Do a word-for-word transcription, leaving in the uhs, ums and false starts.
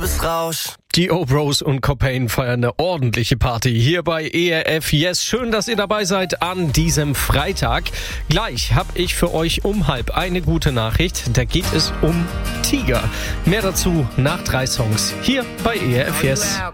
Liebesrausch. Die O-Bros und Copain feiern eine ordentliche Party hier bei E R F Yes. Schön, dass ihr dabei seid an diesem Freitag. Gleich habe ich für euch um halb eine gute Nachricht. Da geht es um Tiger. Mehr dazu nach drei Songs hier bei E R F Yes.